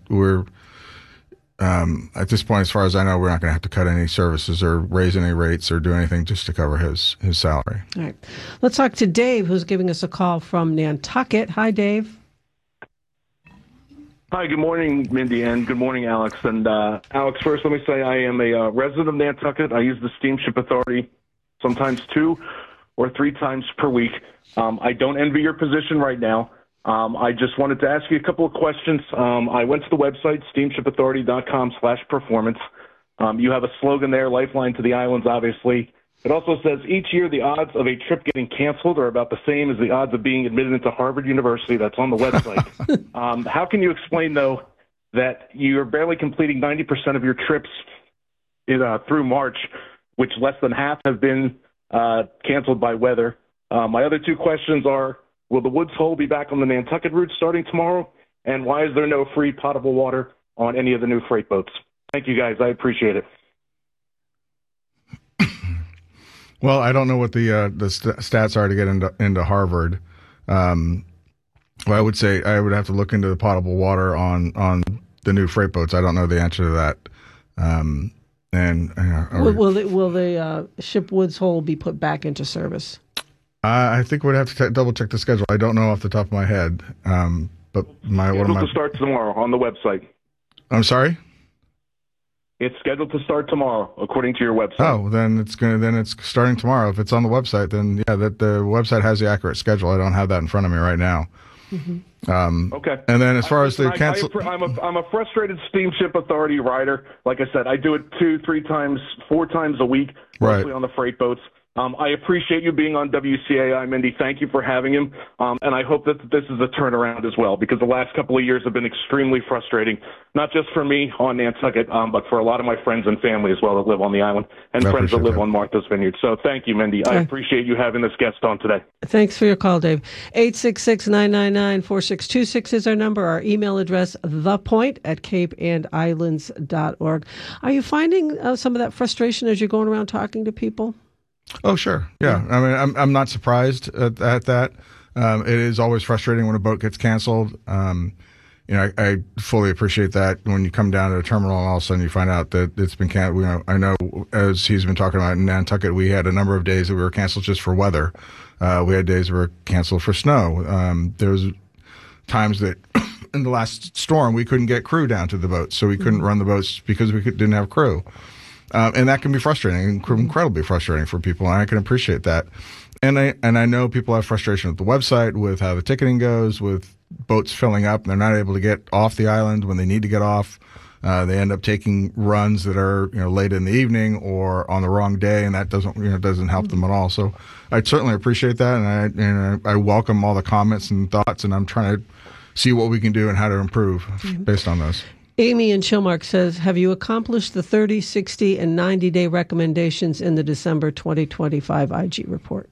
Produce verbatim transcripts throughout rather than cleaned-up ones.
we're um, at this point, as far as I know, we're not going to have to cut any services or raise any rates or do anything just to cover his his salary. All right. Let's talk to Dave, who's giving us a call from Nantucket. Hi, Dave. Hi, good morning, Mindy, and good morning, Alex. And uh, Alex, first let me say I am a uh, resident of Nantucket. I use the Steamship Authority sometimes two or three times per week. Um, I don't envy your position right now. Um, I just wanted to ask you a couple of questions. Um, I went to the website, steamship authority dot com slash performance. Um, you have a slogan there, Lifeline to the Islands, obviously. It also says each year the odds of a trip getting canceled are about the same as the odds of being admitted into Harvard University. That's on the website. um, how can you explain, though, that you're barely completing ninety percent of your trips in, uh, through March, which less than half have been uh, canceled by weather? Uh, my other two questions are, will the Woods Hole be back on the Nantucket route starting tomorrow? And why is there no free potable water on any of the new freight boats? Thank you, guys. I appreciate it. Well, I don't know what the uh, the st- stats are to get into into Harvard. Um, well, I would say I would have to look into the potable water on, on the new freight boats. I don't know the answer to that. Um, and uh, Will, will the, will the uh, ship Woods Hole be put back into service? I think we'd have to t- double check the schedule. I don't know off the top of my head. Um, but my Scheduled one of my to start tomorrow on the website. I'm sorry. It's scheduled to start tomorrow, according to your website. Oh, then it's going. Then it's starting tomorrow. If it's on the website, then yeah, that the website has the accurate schedule. I don't have that in front of me right now. Mm-hmm. Um, okay. And then as far I, as the I, cancel, I, I'm a I'm a frustrated Steamship Authority rider. Like I said, I do it two, three times, four times a week, mostly right. on the freight boats. Um, I appreciate you being on W C A I, Mindy. Thank you for having him. Um, and I hope that this is a turnaround as well, because the last couple of years have been extremely frustrating, not just for me on Nantucket, um, but for a lot of my friends and family as well that live on the island and I friends that live that. on Martha's Vineyard. So thank you, Mindy. Okay. I appreciate you having this guest on today. Thanks for your call, Dave. eight six six, nine nine nine, four six two six is our number. Our email address, thepoint at cape and islands dot org. Are you finding uh, some of that frustration as you're going around talking to people? Oh, sure. Yeah. I mean, I'm I'm not surprised at, at that. Um, it is always frustrating when a boat gets canceled. Um, you know, I, I fully appreciate that when you come down to a terminal and all of a sudden you find out that it's been canceled. You know, I know, as he's been talking about in Nantucket, we had a number of days that we were canceled just for weather. Uh, we had days that were canceled for snow. Um, there was times that in the last storm we couldn't get crew down to the boats, so we couldn't run the boats because we could, didn't have crew. Um, and that can be frustrating, incredibly frustrating for people, and I can appreciate that. And I and I know people have frustration with the website, with how the ticketing goes, with boats filling up, and they're not able to get off the island when they need to get off. Uh, they end up taking runs that are, you know, late in the evening or on the wrong day, and that doesn't, you know, doesn't help them at all. So I certainly appreciate that, and I and I, I welcome all the comments and thoughts, and I'm trying to see what we can do and how to improve based on those. Amy in Chilmark says, have you accomplished the thirty, sixty, and ninety-day recommendations in the December twenty twenty-five I G report?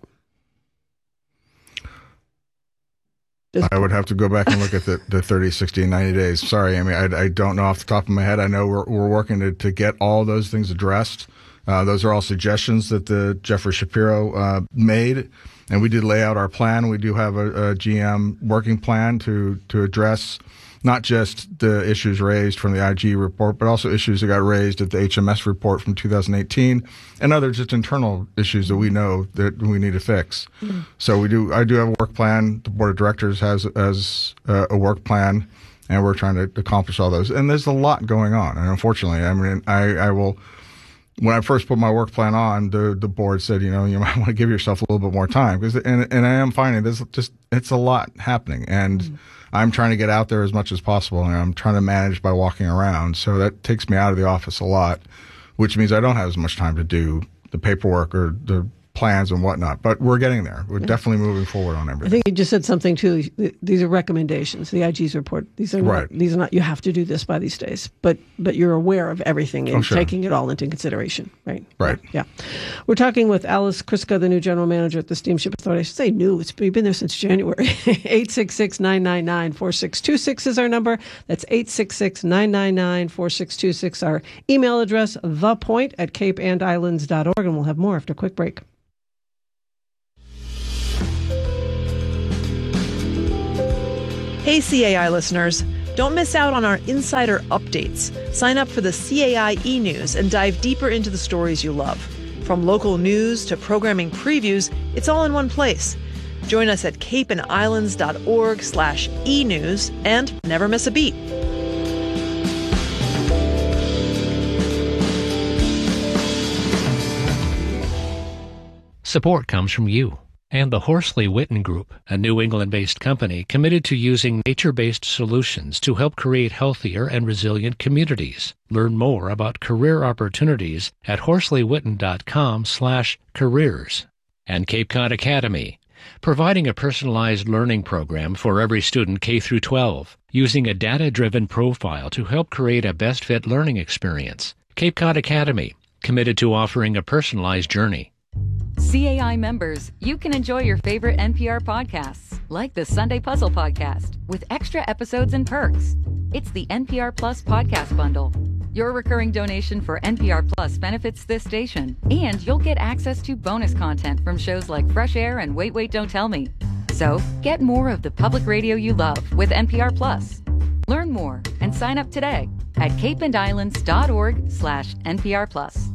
Just I would have to go back and look at the, the thirty, sixty, and ninety days. Sorry, Amy, I, I don't know off the top of my head. I know we're, we're working to, to get all those things addressed. Uh, those are all suggestions that the Jeffrey Shapiro uh, made, and we did lay out our plan. We do have a, a G M working plan to, to address not just the issues raised from the I G report, but also issues that got raised at the H M S report from two thousand eighteen, and other just internal issues that we know that we need to fix. Mm-hmm. So we do. I do have a work plan. The board of directors has has uh, a work plan, and we're trying to accomplish all those. And there's a lot going on. And unfortunately, I mean, I, I will. When I first put my work plan on, the the board said, you know, you might want to give yourself a little bit more time, because and and I am finding there's just it's a lot happening, and mm-hmm. I'm trying to get out there as much as possible, and I'm trying to manage by walking around. So that takes me out of the office a lot, which means I don't have as much time to do the paperwork or the plans and whatnot. But we're getting there. We're yeah. definitely moving forward on everything. I think you just said something too. These are recommendations. The I G's report. These are not, right. These are not. You have to do this by these days. But but you're aware of everything and oh, sure. taking it all into consideration. Right. Right. Yeah. We're talking with Alice Kriska, the new general manager at the Steamship Authority. I should say new. It's been there since January. eight six six, nine nine nine, four six two six is our number. That's eight six six, nine nine nine, four six two six. Our email address, thepoint at cape and islands dot org. And we'll have more after a quick break. Hey, C A I listeners. Don't miss out on our insider updates. Sign up for the C A I e-news and dive deeper into the stories you love. From local news to programming previews, it's all in one place. Join us at capeandislands.org slash e-news and never miss a beat. Support comes from you and the Horsley Witten Group, a New England-based company committed to using nature-based solutions to help create healthier and resilient communities. Learn more about career opportunities at horsley-witten.com slash careers. And Cape Cod Academy, providing a personalized learning program for every student K through twelve, using a data-driven profile to help create a best-fit learning experience. Cape Cod Academy, committed to offering a personalized journey. C A I members, you can enjoy your favorite N P R podcasts, like the Sunday Puzzle Podcast, with extra episodes and perks. It's the N P R Plus Podcast Bundle. Your recurring donation for N P R Plus benefits this station, and you'll get access to bonus content from shows like Fresh Air and Wait, Wait, Don't Tell Me. So, get more of the public radio you love with N P R Plus. Learn more and sign up today at capeandislands.org slash NPR Plus.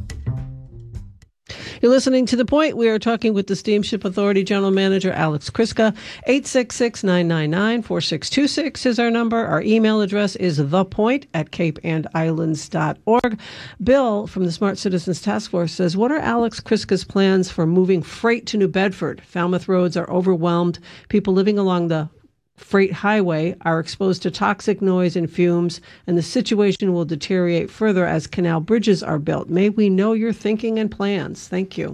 You're listening to The Point. We are talking with the Steamship Authority General Manager, Alex Kryska. eight six six, nine nine nine, four six two six is our number. Our email address is thepoint at capeandislands dot org. Bill from the Smart Citizens Task Force says, what are Alex Kryska's plans for moving freight to New Bedford? Falmouth roads are overwhelmed. People living along the Freight Highway are exposed to toxic noise and fumes, and the situation will deteriorate further as canal bridges are built. May we know your thinking and plans? Thank you.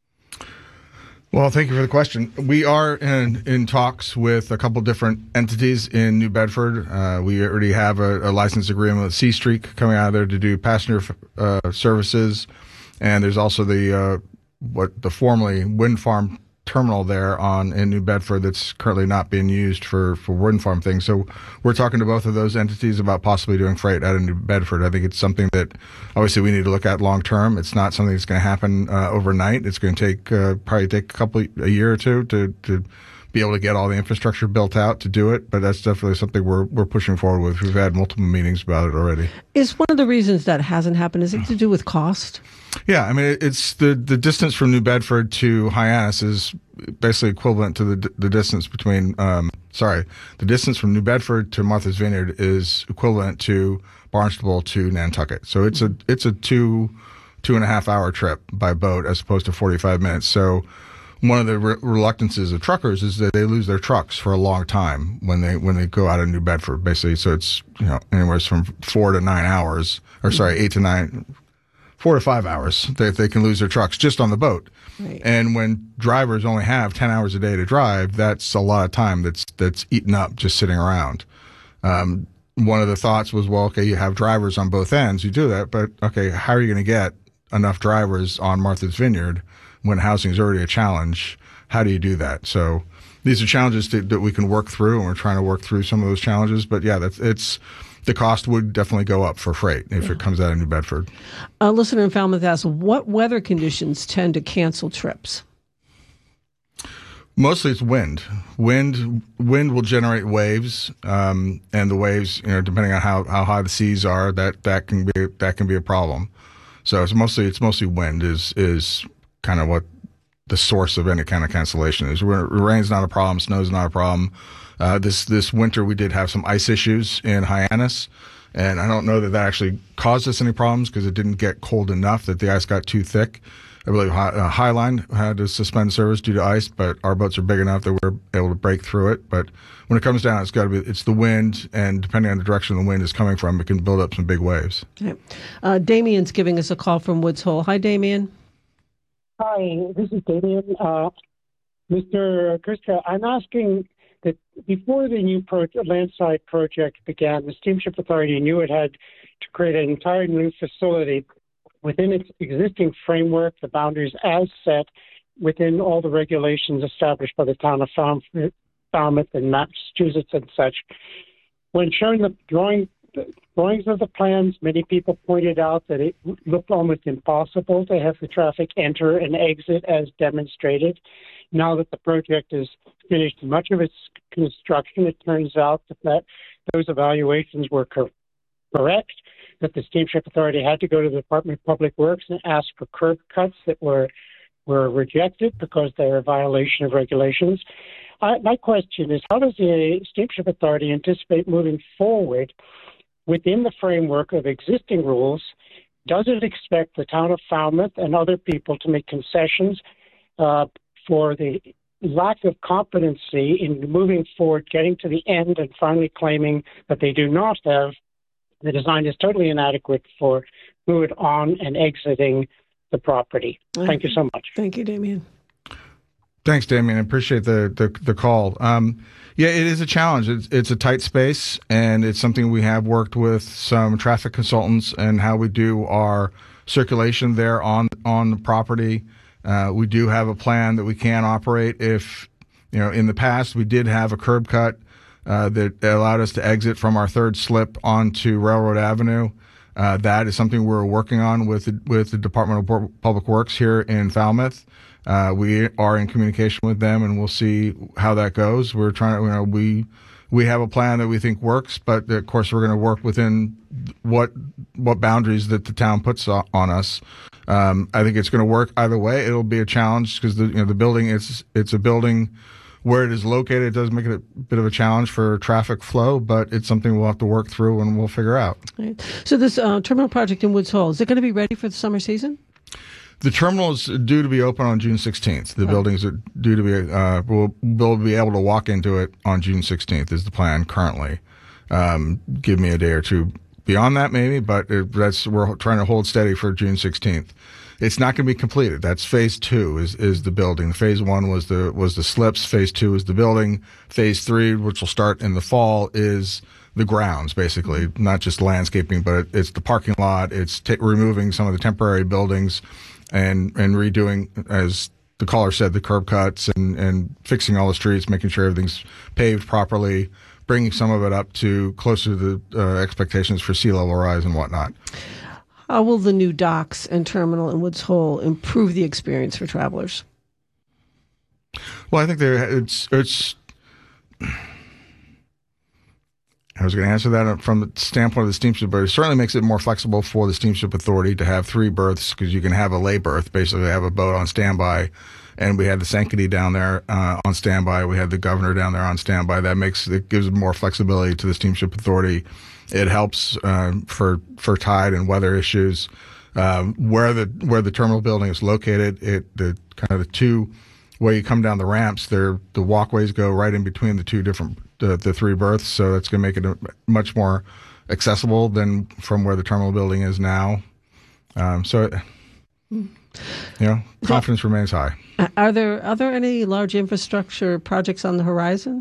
Well, thank you for the question. We are in, in talks with a couple different entities in New Bedford. Uh, we already have a, a license agreement with Sea Streak coming out of there to do passenger uh, services, and there's also the uh, what the formerly wind farm terminal there on in New Bedford that's currently not being used for, for wind farm things. So we're talking to both of those entities about possibly doing freight out of New Bedford. I think it's something that obviously we need to look at long term. It's not something that's going to happen uh, overnight. It's going to take uh, probably take a couple a year or two to to be able to get all the infrastructure built out to do it. But that's definitely something we're we're pushing forward with. We've had multiple meetings about it already. Is one of the reasons that hasn't happened, is it to do with cost? Yeah, I mean, it's the, the distance from New Bedford to Hyannis is basically equivalent to the the distance between, um, sorry, the distance from New Bedford to Martha's Vineyard is equivalent to Barnstable to Nantucket. So it's a it's a two two and a half hour trip by boat as opposed to forty-five minutes. So one of the re- reluctances of truckers is that they lose their trucks for a long time when they when they go out of New Bedford, basically. So it's, you know, anywhere from four to nine hours, or sorry, eight to nine. Four to five hours that they can lose their trucks just on the boat. Right. And when drivers only have ten hours a day to drive, that's a lot of time that's that's eaten up just sitting around. Um, one of the thoughts was, well, okay, you have drivers on both ends, you do that, but okay, how are you going to get enough drivers on Martha's Vineyard when housing is already a challenge? How do you do that? So these are challenges that, that we can work through, and we're trying to work through some of those challenges. But yeah, that's it's. The cost would definitely go up for freight if yeah. it comes out of New Bedford. A listener in Falmouth asks, what weather conditions tend to cancel trips? Mostly it's wind. Wind wind will generate waves, um, and the waves, you know, depending on how, how high the seas are, that, that can be that can be a problem. So it's mostly it's mostly wind is is kind of what the source of any kind of cancellation is. Rain's not a problem, snow's not a problem. Uh, this this winter we did have some ice issues in Hyannis, and I don't know that that actually caused us any problems because it didn't get cold enough that the ice got too thick. I believe uh, Highline had to suspend service due to ice, but our boats are big enough that we're able to break through it. But when it comes down, it's got to be it's the wind, and depending on the direction the wind is coming from, it can build up some big waves. Okay. Uh, Damien's giving us a call from Woods Hole. Hi, Damien. Hi, this is Damien. Uh, Mister Kryska, I'm asking that before the new pro- landside project began, the Steamship Authority knew it had to create an entire new facility within its existing framework, the boundaries as set within all the regulations established by the town of Falmouth, Falmouth and Massachusetts and such. When showing the drawing, the drawings of the plans, many people pointed out that it looked almost impossible to have the traffic enter and exit as demonstrated. Now that the project is finished much of its construction, it turns out that, that those evaluations were cor- correct, that the Steamship Authority had to go to the Department of Public Works and ask for curb cuts that were were rejected because they were a violation of regulations. Uh, my question is, how does the Steamship Authority anticipate moving forward within the framework of existing rules? Does it expect the town of Falmouth and other people to make concessions uh, for the lack of competency in moving forward, getting to the end, and finally claiming that they do not have the design is totally inadequate for moving on and exiting the property? Thank you so much. Thank you, Damien. Thanks, Damien. I appreciate the the, the call. Um, yeah, it is a challenge. It's, it's a tight space, and it's something we have worked with some traffic consultants and how we do our circulation there on on the property. Uh, we do have a plan that we can operate if, you know, in the past we did have a curb cut uh, that allowed us to exit from our third slip onto Railroad Avenue. Uh, that is something we're working on with the, with the Department of Public Works here in Falmouth. Uh, we are in communication with them, and we'll see how that goes. We're trying to, you know, we we have a plan that we think works, but of course we're going to work within what what boundaries that the town puts on us. Um, I think it's going to work either way. It'll be a challenge because the you know the building it's it's a building where it is located. It does make it a bit of a challenge for traffic flow, but it's something we'll have to work through and we'll figure out. Right. So this uh, terminal project in Woods Hole, is it going to be ready for the summer season? The terminal is due to be open on June sixteenth. The oh. buildings are due to be, uh, we'll, we'll be able to walk into it on June sixteenth is the plan currently. Um, give me a day or two beyond that maybe, but it, that's, we're trying to hold steady for June sixteenth. It's not going to be completed. That's phase two is, is the building. Phase one was the, was the slips. Phase two is the building. Phase three, which will start in the fall, is the grounds, basically, not just landscaping, but it, it's the parking lot. It's t- removing some of the temporary buildings and, and redoing, as the caller said, the curb cuts and, and fixing all the streets, making sure everything's paved properly, bringing some of it up to closer to the uh, expectations for sea level rise and whatnot. How will the new docks and terminal in Woods Hole improve the experience for travelers? Well, I think there it's it's. I was going to answer that from the standpoint of the steamship, but it certainly makes it more flexible for the Steamship Authority to have three berths because you can have a lay berth, basically have a boat on standby. And we had the Sankaty down there uh, on standby. We had the governor down there on standby. That makes it gives more flexibility to the Steamship Authority. It helps uh, for for tide and weather issues. Um, where the where the terminal building is located, it the kind of the two where you come down the ramps, there the walkways go right in between the two different the, the three berths. So that's going to make it a, much more accessible than from where the terminal building is now. Um, so, it, you know, confidence so, remains high. Are there are there any large infrastructure projects on the horizon?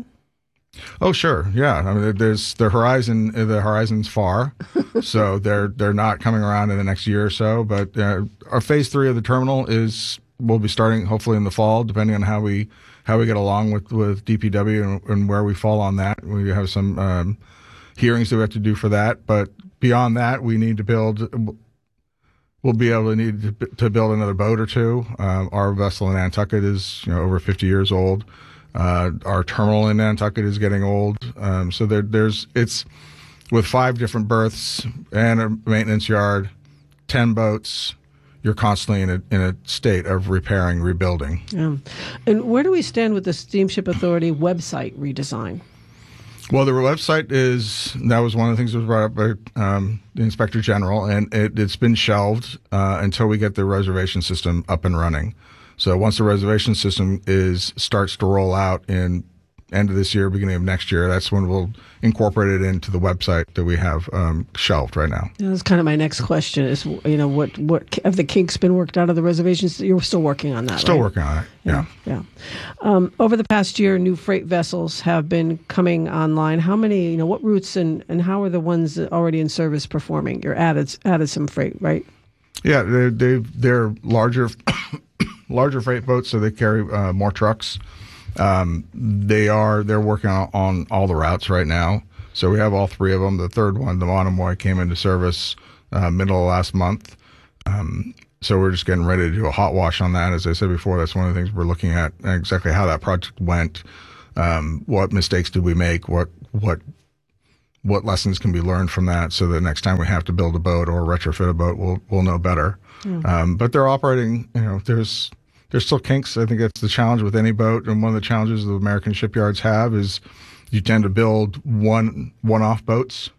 Oh, sure. Yeah. I mean, there's the horizon, the horizon's far. So they're, they're not coming around in the next year or so, but uh, our phase three of the terminal is, we'll be starting hopefully in the fall, depending on how we, how we get along with, with D P W and, and where we fall on that. We have some, um, hearings that we have to do for that. But beyond that, we need to build, we'll be able to need to, to build another boat or two. Um, our vessel in Nantucket is, you know, over fifty years old. Uh, our terminal in Nantucket is getting old. Um, so there, there's, it's with five different berths and a maintenance yard, ten boats, you're constantly in a, in a state of repairing, rebuilding. Yeah. And where do we stand with the Steamship Authority website redesign? Well, the website is, that was one of the things that was brought up by um, the Inspector General, and it, it's been shelved uh, until we get the reservation system up and running. So once the reservation system is starts to roll out in end of this year, beginning of next year, that's when we'll incorporate it into the website that we have um, shelved right now. Yeah, that's kind of my next question is, you know, what, what have the kinks been worked out of the reservations? You're still working on that, Still right? working on it, yeah. Yeah. yeah. Um, over the past year, new freight vessels have been coming online. How many, you know, what routes and, and how are the ones already in service performing? You're added, added some freight, right? Yeah, they're, they're, they're larger... larger freight boats, so they carry uh, more trucks. Um, they are they're working on, on all the routes right now. So we have all three of them. The third one, the Monomoy, came into service uh, middle of last month. Um, so we're just getting ready to do a hot wash on that. As I said before, that's one of the things we're looking at, exactly how that project went. Um, what mistakes did we make? What what what lessons can be learned from that, so that next time we have to build a boat or retrofit a boat, we'll we'll know better. Mm. Um, but they're operating. You know, there's there's still kinks. I think that's the challenge with any boat, and one of the challenges the American shipyards have is you tend to build one one-off boats.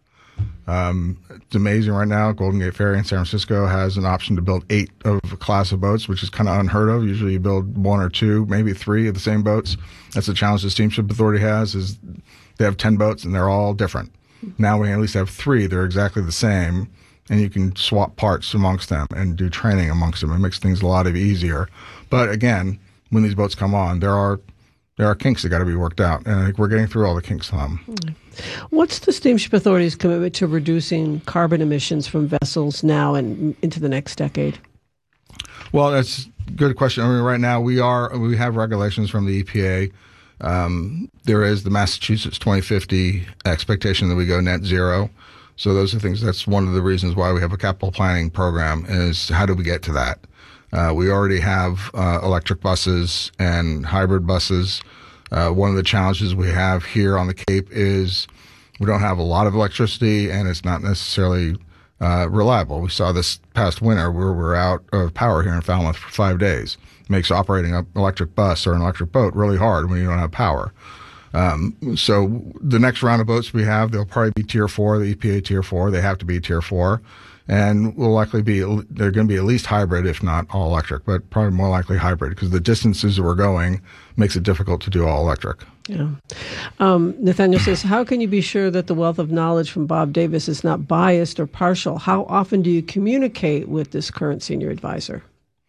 Um, it's amazing right now. Golden Gate Ferry in San Francisco has an option to build eight of a class of boats, which is kind of unheard of. Usually you build one or two, maybe three of the same boats. That's the challenge the Steamship Authority has, is they have ten boats and they're all different. Now we at least have three. They're exactly the same, and you can swap parts amongst them and do training amongst them. It makes things a lot easier. But again, when these boats come on, there are there are kinks that got to be worked out, and I think we're getting through all the kinks on them. Mm-hmm. What's the Steamship Authority's commitment to reducing carbon emissions from vessels now and into the next decade? Well, that's a good question. I mean, right now we are we have regulations from the E P A. Um, there is the Massachusetts twenty fifty expectation that we go net zero. So those are things. That's one of the reasons why we have a capital planning program, is how do we get to that? Uh, we already have uh, electric buses and hybrid buses. Uh, one of the challenges we have here on the Cape is we don't have a lot of electricity, and it's not necessarily uh, reliable. We saw this past winter where we're out of power here in Falmouth for five days. It makes operating an electric bus or an electric boat really hard when you don't have power. Um, so the next round of boats we have, they'll probably be Tier four, the E P A Tier four. They have to be Tier four. And will likely be, they're going to be at least hybrid, if not all electric, but probably more likely hybrid, because the distances that we're going makes it difficult to do all electric. Yeah. Um, Nathaniel says, how can you be sure that the wealth of knowledge from Bob Davis is not biased or partial? How often do you communicate with this current senior advisor?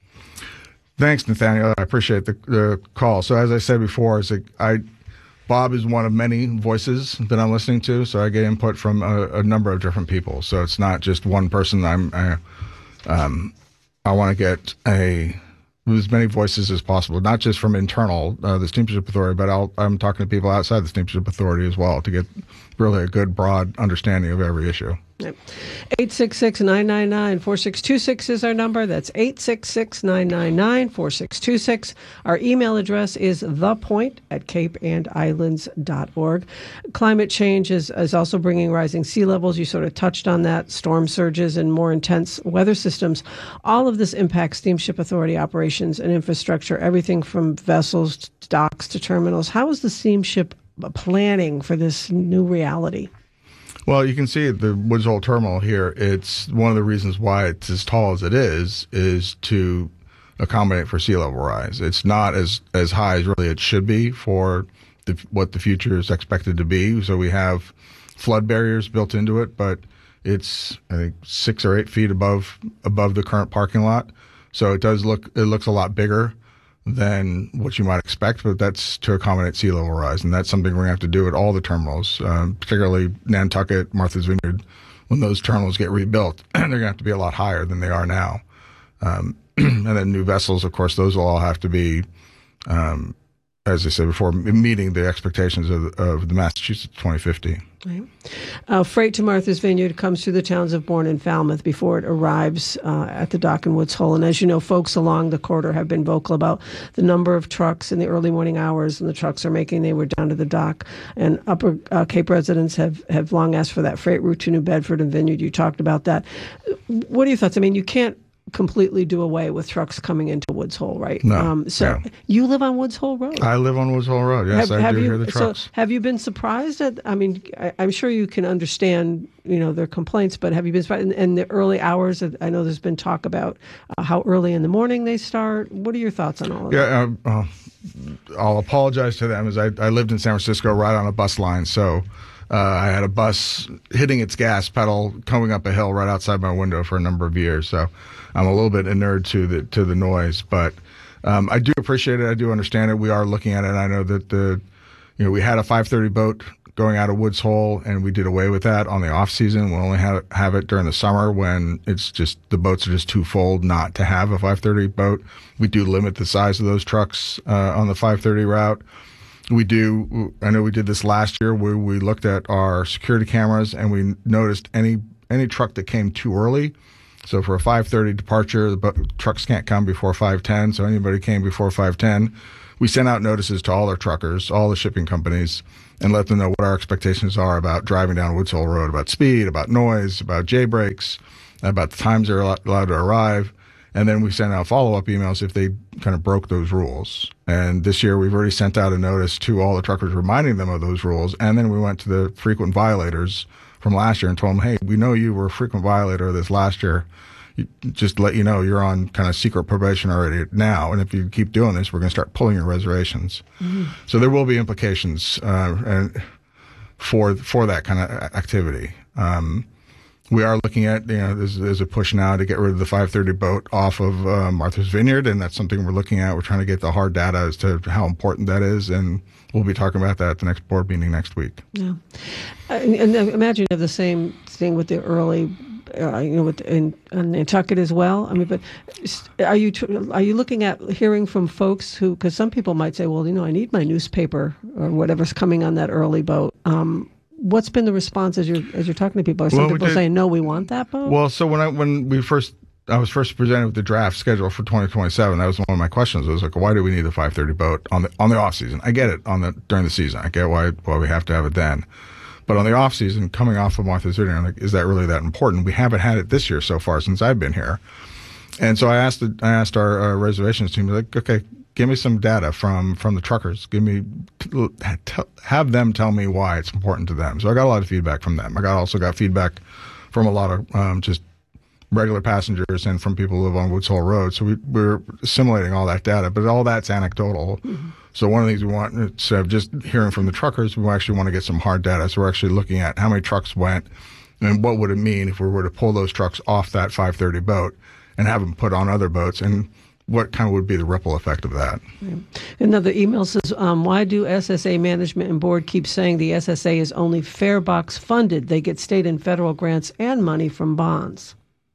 Thanks, Nathaniel. I appreciate the, the call. So as I said before, is that I, Bob is one of many voices that I'm listening to, so I get input from a, a number of different people. So it's not just one person. I'm, I, um, I want to get a as many voices as possible, not just from internal uh, the Steamship Authority, but I'll, I'm talking to people outside the Steamship Authority as well to get really a good, broad understanding of every issue. eight six six, nine nine nine, four six two six is our number. That's eight six six, nine nine nine, four six two six. Our email address is thepoint at cape and islands dot org. Climate change is, is also bringing rising sea levels. You sort of touched on that. Storm surges and more intense weather systems. All of this impacts Steamship Authority operations and infrastructure, everything from vessels to docks to terminals. How is the steamship planning for this new reality? Well, you can see at the Woods Hole Terminal here, it's one of the reasons why it's as tall as it is, is to accommodate for sea level rise. It's not as, as high as really it should be for the, what the future is expected to be. So we have flood barriers built into it, but it's, I think, six or eight feet above above the current parking lot. So it does look, it looks a lot bigger than what you might expect, but that's to accommodate sea level rise, and that's something we're going to have to do at all the terminals, um, particularly Nantucket, Martha's Vineyard. When those terminals get rebuilt, they're going to have to be a lot higher than they are now. Um, and then new vessels, of course, those will all have to be, um, as I said before, meeting the expectations of, of the Massachusetts twenty fifty. Right. Uh, freight to Martha's Vineyard comes through the towns of Bourne and Falmouth before it arrives uh, at the dock in Woods Hole. And as you know, folks along the corridor have been vocal about the number of trucks in the early morning hours, and the trucks are making their way down to the dock. And Upper uh, Cape residents have, have long asked for that freight route to New Bedford and Vineyard. You talked about that. What are your thoughts? I mean, you can't completely do away with trucks coming into Woods Hole, right? No. Um, so yeah. You live on Woods Hole Road. I live on Woods Hole Road. Yes, have, I have do you, hear the trucks. So have you been surprised at? I mean, I, I'm sure you can understand, you know, their complaints, but have you been surprised in, in the early hours? Of, I know there's been talk about uh, how early in the morning they start. What are your thoughts on all of yeah, that? Yeah, uh, uh, I'll apologize to them, as I, I lived in San Francisco right on a bus line, so. Uh, I had a bus hitting its gas pedal coming up a hill right outside my window for a number of years. So I'm a little bit inured to the to the noise, but um, I do appreciate it. I do understand it. We are looking at it. I know that the you know we had a five thirty boat going out of Woods Hole, and we did away with that on the off season. We'll only have have it during the summer when it's just the boats are just too full not to have a five thirty boat. We do limit the size of those trucks uh, on the five thirty route. We do, I know we did this last year where we looked at our security cameras and we noticed any any truck that came too early, So for a five thirty departure, the bu- trucks can't come before five ten. So anybody came before five ten, we sent out notices to all our truckers, all the shipping companies, and let them know what our expectations are about driving down Woods Hole Road, about speed, about noise, about J breaks, about the times they're allowed to arrive. And then we sent out follow-up emails if they kind of broke those rules. And this year we've already sent out a notice to all the truckers reminding them of those rules. And then we went to the frequent violators from last year and told them, hey, we know you were a frequent violator of this last year. You, just to let you know, you're on kind of secret probation already now. And if you keep doing this, we're going to start pulling your reservations. Mm-hmm. So there will be implications uh, and for for that kind of activity. Um We are looking at, you know, there's, there's a push now to get rid of the five thirty boat off of uh, Martha's Vineyard, and that's something we're looking at. We're trying to get the hard data as to how important that is, and we'll be talking about that at the next board meeting next week. Yeah, and, and imagine you have the same thing with the early, uh, you know, with in, in Nantucket as well. I mean, but are you are you looking at hearing from folks who, because some people might say, well, you know, I need my newspaper or whatever's coming on that early boat. Um, What's been the response as you're as you're talking to people? Are some well, people saying, "No, we want that boat"? Well, so when I when we first I was first presented with the draft schedule for twenty twenty-seven, that was one of my questions. I was like, "Why do we need the five thirty boat on the on the off season?" I get it on the during the season. I get why why we have to have it then, but on the off season, coming off of Martha's Vineyard, I'm like, is that really that important? We haven't had it this year so far since I've been here, and so I asked the, I asked our uh, reservations team, like, okay, give me some data from, from the truckers. Give me, t- have them tell me why it's important to them. So I got a lot of feedback from them. I got also got feedback from a lot of um, just regular passengers and from people who live on Woods Hole Road. So we, we're assimilating all that data, but all that's anecdotal. Mm-hmm. So one of the things we want, instead of just hearing from the truckers, we actually want to get some hard data. So we're actually looking at how many trucks went and what would it mean if we were to pull those trucks off that five thirty boat and have them put on other boats, and what kind of would be the ripple effect of that? Right. Another email says, um, why do S S A management and board keep saying the S S A is only farebox funded? They get state and federal grants and money from bonds.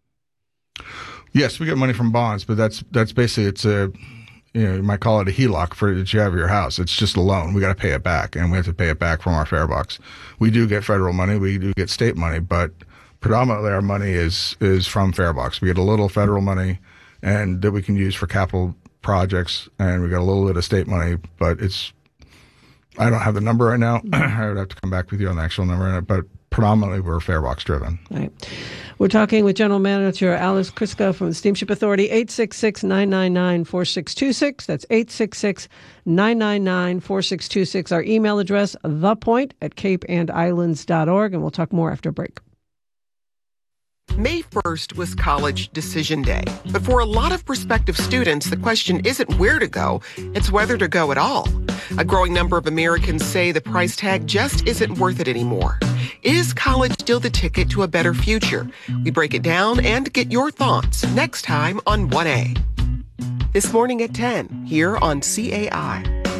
Yes, we get money from bonds, but that's that's basically, it's a, you know, you might call it a H E L O C for that you have your house. It's just a loan. We got to pay it back, and we have to pay it back from our farebox. We do get federal money. We do get state money, but predominantly our money is is from farebox. We get a little federal money, and that we can use for capital projects, and we got a little bit of state money, but it's, I don't have the number right now. I would have to come back with you on the actual number, but predominantly we're farebox driven. Right. We're talking with General Manager Alice Kryska from the Steamship Authority, eight six six, nine nine nine, four six two six. That's eight six six, nine nine nine, four six two six. Our email address, thepoint at cape and islands dot org, and we'll talk more after a break. May first was college decision day, but for a lot of prospective students, the question isn't where to go, it's whether to go at all. A growing number of Americans say the price tag just isn't worth it anymore. Is college still the ticket to a better future? We break it down and get your thoughts next time on one A. This morning at ten, here on C A I.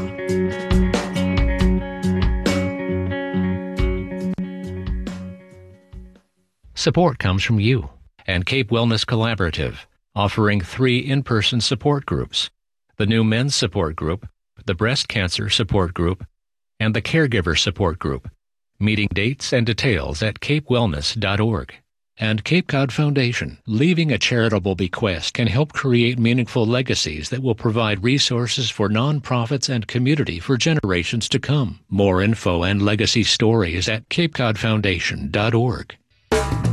Support comes from you and Cape Wellness Collaborative, offering three in-person support groups: the new men's support group, the breast cancer support group, and the caregiver support group. Meeting dates and details at cape wellness dot org. And Cape Cod Foundation, leaving a charitable bequest can help create meaningful legacies that will provide resources for nonprofits and community for generations to come. More info and legacy stories at cape cod foundation dot org.